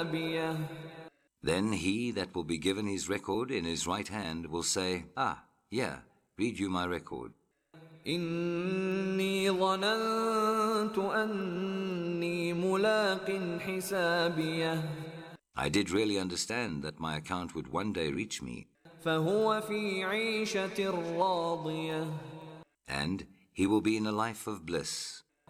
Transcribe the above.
Then he that will be given his record in his right hand will say, "Ah, yeah, read you my record." إني ظننت أني ملاق حسابيه. I did really understand that my account would one day reach me. فهو في عيشة راضية. And he will be in a life of bliss.